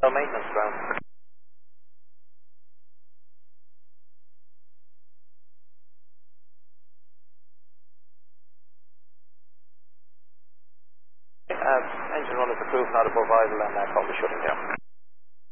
No maintenance ground. Engine run is approved, not above idle, and call the shutting down.